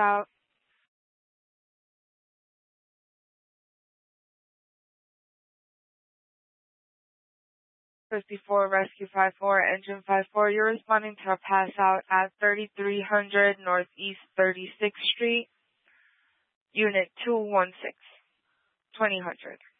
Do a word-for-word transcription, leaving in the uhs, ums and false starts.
out. fifty-four, Rescue five four, Engine five four, you're responding to a pass out at thirty-three hundred Northeast thirty-sixth Street, Unit two one six, twenty hundred.